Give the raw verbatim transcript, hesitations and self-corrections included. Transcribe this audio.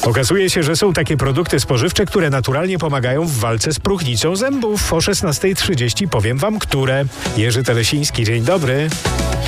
Okazuje się, że są takie produkty spożywcze, które naturalnie pomagają w walce z próchnicą zębów. O szesnasta trzydzieści powiem wam, które. Jerzy Telesiński, dzień dobry.